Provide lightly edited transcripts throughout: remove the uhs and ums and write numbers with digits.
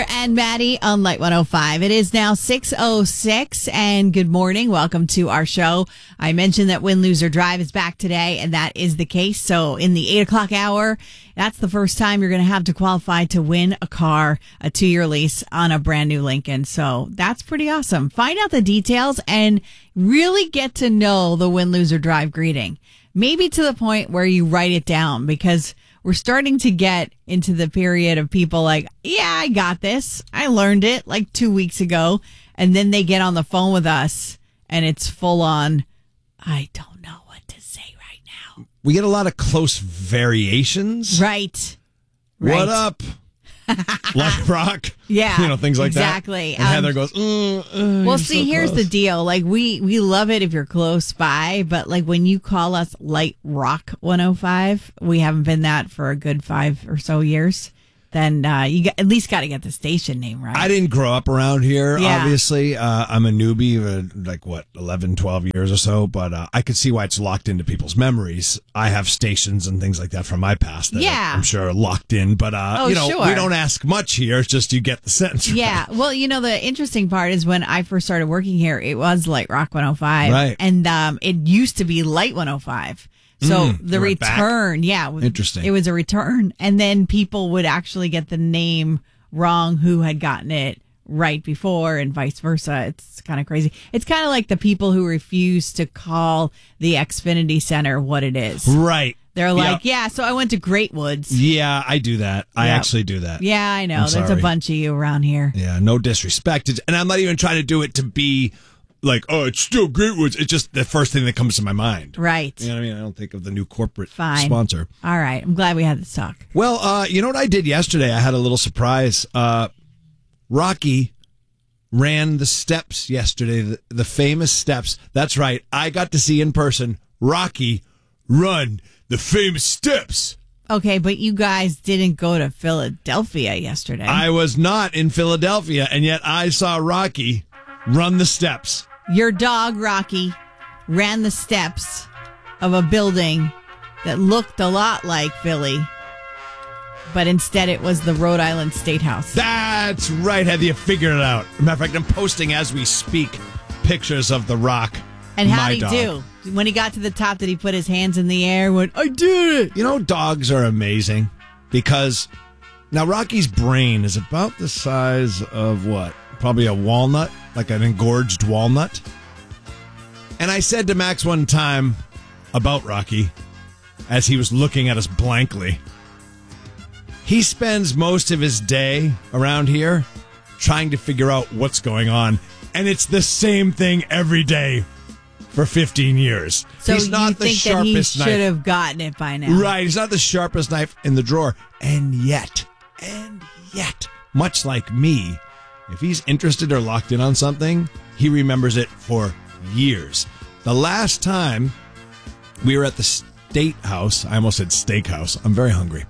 And Maddie on Light 105. It is now 6:06 and good morning. Welcome to our show. I mentioned that Win, Lose, or Drive is back today, and that is the case. So in the 8 o'clock hour, that's the first time you're going to have to qualify to win a car, a 2-year lease on a brand new Lincoln. So that's pretty awesome. Find out the details and really get to know the Win, Lose, or Drive greeting. Maybe to the point where you write it down, because we're starting to get into the period of people like, yeah, I got this. I learned it like 2 weeks ago. And then they get on the phone with us and it's full on, I don't know what to say right now. We get a lot of close variations. Right. What up? Like rock. Yeah. Things like exactly. that. And Heather goes, well, see, here's the deal. Like, we love it if you're close by, but like when you call us Light Rock 105, we haven't been that for a good 5 or so years. Then at least got to get the station name right. I didn't grow up around here, Yeah. obviously. I'm a newbie, 11, 12 years or so, but I could see why it's locked into people's memories. I have stations and things like that from my past that I'm sure are locked in, but sure. we don't ask much here. It's just you get the sense. Yeah. Right? Well, the interesting part is when I first started working here, it was Light Rock 105. Right. And it used to be Light 105. So the return, Interesting. It was a return. And then people would actually get the name wrong who had gotten it right before and vice versa. It's kind of crazy. It's kind of like the people who refuse to call the Xfinity Center what it is. Right. They're like, so I went to Great Woods. Yeah, I do that. I actually do that. Yeah, I know. There's a bunch of you around here. Yeah, no disrespect. And I'm not even trying to do it to be like, oh, it's still Great Woods. It's just the first thing that comes to my mind. Right. You know what I mean? I don't think of the new corporate sponsor. All right. I'm glad we had this talk. Well, you know what I did yesterday? I had a little surprise. Rocky ran the steps yesterday, the famous steps. That's right. I got to see in person Rocky run the famous steps. Okay, but you guys didn't go to Philadelphia yesterday. I was not in Philadelphia, and yet I saw Rocky run the steps. Your dog, Rocky, ran the steps of a building that looked a lot like Philly, but instead it was the Rhode Island State House. That's right, Heather. You figured it out. Matter of fact, I'm posting as we speak pictures of The Rock. And how'd he do? When he got to the top, did he put his hands in the air and went, I did it? Dogs are amazing because now Rocky's brain is about the size of what? Probably a walnut, like an engorged walnut. And I said to Max one time about Rocky, as he was looking at us blankly, he spends most of his day around here trying to figure out what's going on. And it's the same thing every day for 15 years. So he's not the sharpest that he knife. should have gotten it by now. Right. He's not the sharpest knife in the drawer. And yet, much like me, if he's interested or locked in on something, he remembers it for years. The last time we were at the State House, I almost said steakhouse, I'm very hungry,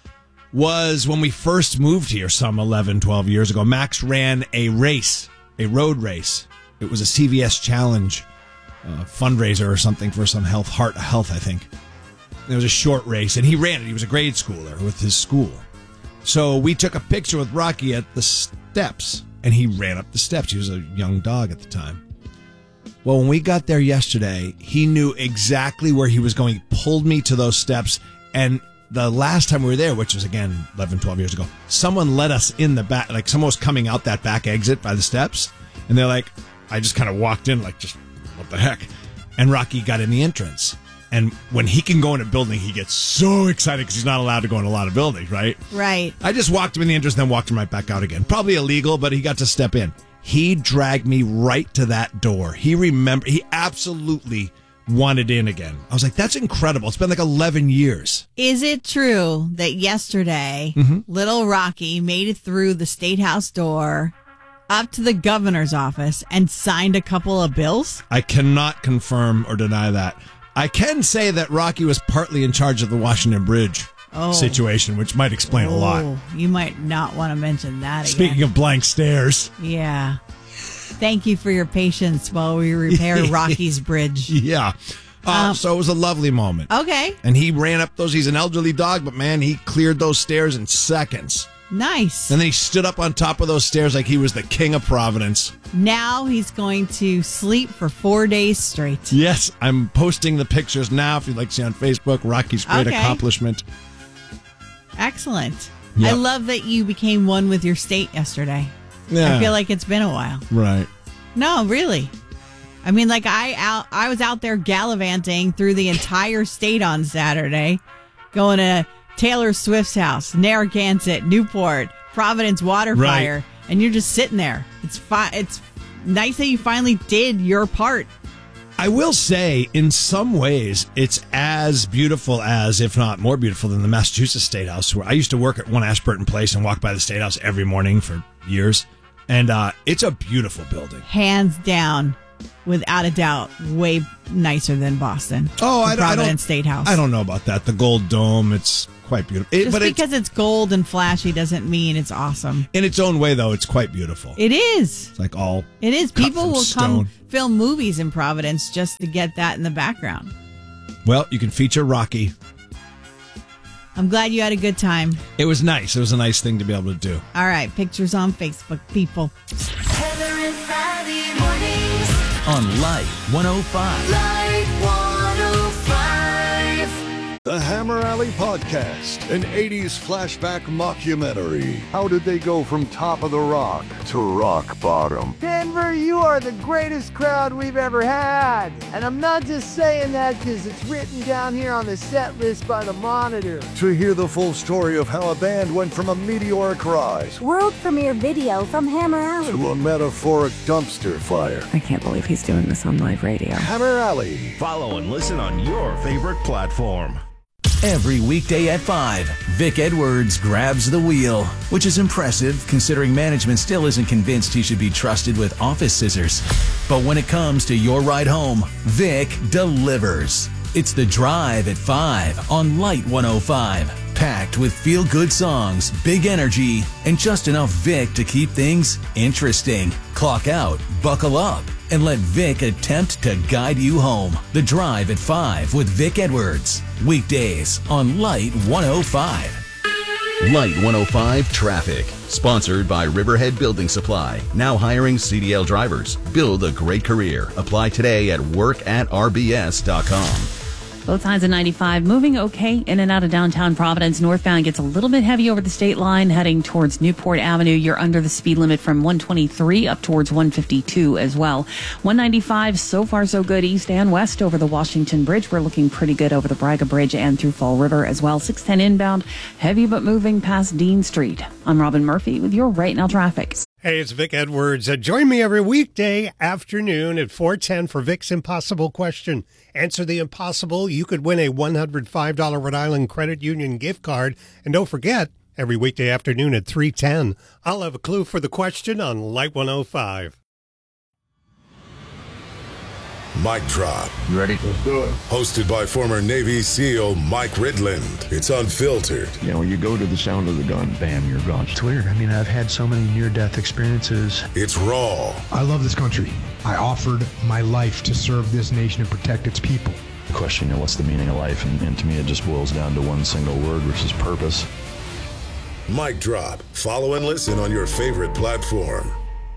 was when we first moved here some 11, 12 years ago. Max ran a race, a road race. It was a CVS Challenge fundraiser or something for some heart health, I think. It was a short race, and he ran it. He was a grade schooler with his school. So we took a picture with Rocky at the steps, and he ran up the steps. He was a young dog at the time. Well, when we got there yesterday, he knew exactly where he was going. He pulled me to those steps, and the last time we were there, which was, again, 11, 12 years ago, someone let us in the back, like someone was coming out that back exit by the steps, and they're like, I just kind of walked in like, just, what the heck? And Rocky got in the entrance. And when he can go in a building, he gets so excited because he's not allowed to go in a lot of buildings, right? Right. I just walked him in the entrance, then walked him right back out again. Probably illegal, but he got to step in. He dragged me right to that door. He absolutely wanted in again. I was like, that's incredible. It's been like 11 years. Is it true that yesterday, little Rocky made it through the State House door up to the governor's office and signed a couple of bills? I cannot confirm or deny that. I can say that Rocky was partly in charge of the Washington Bridge situation, which might explain a lot. You might not want to mention that again. Speaking of blank stares. Yeah. Thank you for your patience while we repair Rocky's bridge. Yeah. So it was a lovely moment. Okay. And he ran up those. He's an elderly dog, but man, he cleared those stairs in seconds. Nice. And then he stood up on top of those stairs like he was the king of Providence. Now he's going to sleep for 4 days straight. Yes, I'm posting the pictures now if you'd like to see on Facebook. Rocky's great accomplishment. Excellent. Yep. I love that you became one with your state yesterday. Yeah. I feel like it's been a while. Right. No, really. I mean, like I was out there gallivanting through the entire state on Saturday, going to Taylor Swift's house, Narragansett, Newport, Providence Waterfire, and you're just sitting there. It's nice that you finally did your part. I will say, in some ways, it's as beautiful as, if not more beautiful than the Massachusetts State House, where I used to work at 1 Ashburton Place and walk by the State House every morning for years. And it's a beautiful building. Hands down, without a doubt, way nicer than Boston. Oh, I don't. Providence State House. I don't know about that. The Gold Dome, it's quite beautiful. Just because it's gold and flashy doesn't mean it's awesome. In its own way, though, it's quite beautiful. It is. It's like all. It is. People will stone. come film movies in Providence just to get that in the background. Well, you can feature Rocky. I'm glad you had a good time. It was nice. It was a nice thing to be able to do. All right, pictures on Facebook, people. Heather and Friday mornings on Light 105. Light 105. The Hammer Alley Podcast, an 80s flashback mockumentary. How did they go from top of the rock to rock bottom? Denver, you are the greatest crowd we've ever had. And I'm not just saying that because it's written down here on the set list by the Monitor. To hear the full story of how a band went from a meteoric rise world premiere video from Hammer Alley to a metaphoric dumpster fire. I can't believe he's doing this on live radio. Hammer Alley. Follow and listen on your favorite platform. Every weekday at 5, Vic Edwards grabs the wheel, which is impressive considering management still isn't convinced he should be trusted with office scissors. But when it comes to your ride home, Vic delivers. It's The Drive at 5 on Light 105. Packed with feel-good songs, big energy, and just enough Vic to keep things interesting. Clock out, buckle up, and let Vic attempt to guide you home. The Drive at 5 with Vic Edwards. Weekdays on Light 105. Light 105 Traffic. Sponsored by Riverhead Building Supply. Now hiring CDL drivers. Build a great career. Apply today at workatrbs.com. Both sides of 95 moving okay in and out of downtown Providence. Northbound gets a little bit heavy over the state line heading towards Newport Avenue. You're under the speed limit from 123 up towards 152 as well. 195 so far so good east and west over the Washington Bridge. We're looking pretty good over the Braga Bridge and through Fall River as well. 610 inbound heavy but moving past Dean Street. I'm Robin Murphy with your Right Now Traffic. Hey, it's Vic Edwards. Join me every weekday afternoon at 4:10 for Vic's Impossible Question. Answer the impossible. You could win a $105 Rhode Island Credit Union gift card. And don't forget, every weekday afternoon at 3:10, I'll have a clue for the question on Light 105. Mic Drop. You ready? Let's do it. Hosted by former Navy SEAL Mike Ridland. It's unfiltered. You know, when you go to the sound of the gun, bam, you're gone. It's weird. I mean, I've had so many near-death experiences. It's raw. I love this country. I offered my life to serve this nation and protect its people. The question, what's the meaning of life? And to me, it just boils down to one single word, which is purpose. Mic Drop. Follow and listen on your favorite platform.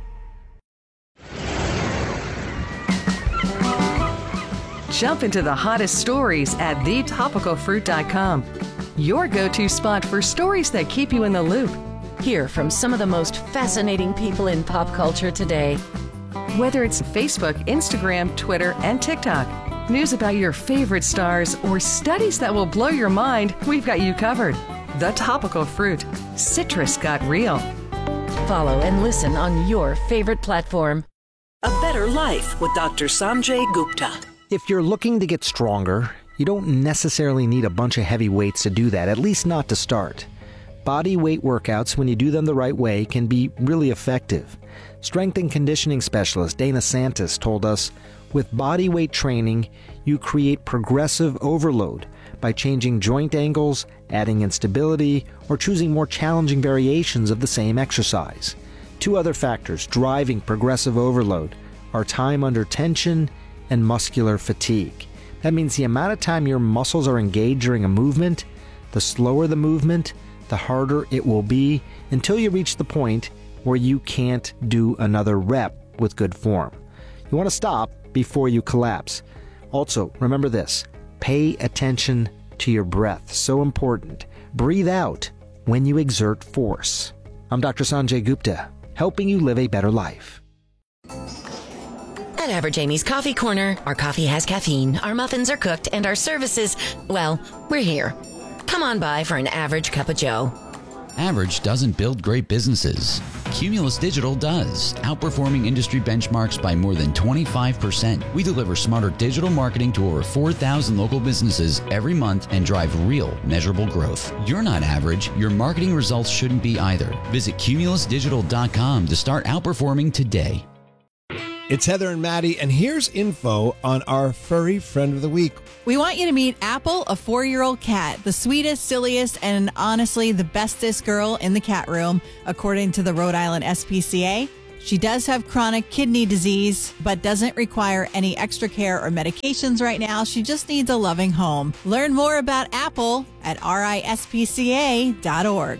Jump into the hottest stories at thetopicalfruit.com. Your go-to spot for stories that keep you in the loop. Hear from some of the most fascinating people in pop culture today. Whether it's Facebook, Instagram, Twitter, and TikTok, news about your favorite stars, or studies that will blow your mind, we've got you covered. The Topical Fruit. Citrus got real. Follow and listen on your favorite platform. A Better Life with Dr. Sanjay Gupta. If you're looking to get stronger, you don't necessarily need a bunch of heavy weights to do that, at least not to start. Body weight workouts, when you do them the right way, can be really effective. Strength and conditioning specialist Dana Santis told us, with body weight training, you create progressive overload by changing joint angles, adding instability, or choosing more challenging variations of the same exercise. Two other factors driving progressive overload are time under tension and muscular fatigue. That means the amount of time your muscles are engaged during a movement, the slower the movement, the harder it will be until you reach the point where you can't do another rep with good form. You want to stop before you collapse. Also, remember this. Pay attention to your breath. So important. Breathe out when you exert force. I'm Dr. Sanjay Gupta, helping you live a better life. At Average Amy's Coffee Corner, our coffee has caffeine, our muffins are cooked, and our services, well, we're here. Come on by for an average cup of joe. Average doesn't build great businesses. Cumulus Digital does, outperforming industry benchmarks by more than 25%. We deliver smarter digital marketing to over 4,000 local businesses every month and drive real, measurable growth. You're not average. Your marketing results shouldn't be either. Visit cumulusdigital.com to start outperforming today. It's Heather and Maddie, and here's info on our furry friend of the week. We want you to meet Apple, a 4-year-old cat, the sweetest, silliest, and honestly the bestest girl in the cat room, according to the Rhode Island SPCA. She does have chronic kidney disease, but doesn't require any extra care or medications right now. She just needs a loving home. Learn more about Apple at rispca.org.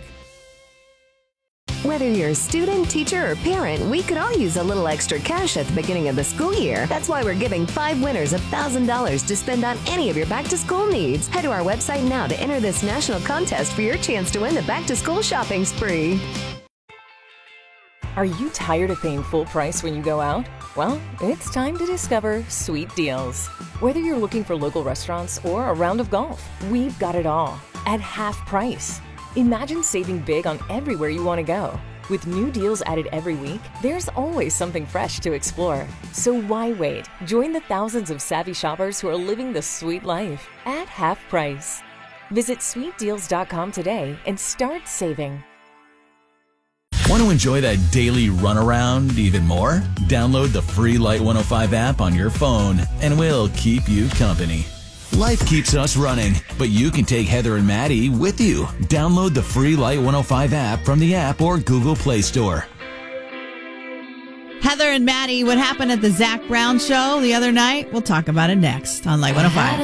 Whether you're a student, teacher, or parent, we could all use a little extra cash at the beginning of the school year. That's why we're giving 5 winners $1,000 to spend on any of your back-to-school needs. Head to our website now to enter this national contest for your chance to win the back-to-school shopping spree. Are you tired of paying full price when you go out? Well, it's time to discover Sweet Deals. Whether you're looking for local restaurants or a round of golf, we've got it all at half price. Imagine saving big on everywhere you want to go. With new deals added every week, there's always something fresh to explore. So why wait? Join the thousands of savvy shoppers who are living the sweet life at half price. Visit sweetdeals.com today and start saving. Want to enjoy that daily runaround even more? Download the free Light 105 app on your phone and we'll keep you company. Life keeps us running, but you can take Heather and Maddie with you. Download the free Light 105 app from the app or Google Play Store. Heather and Maddie, what happened at the Zach Brown show the other night? We'll talk about it next on Light 105.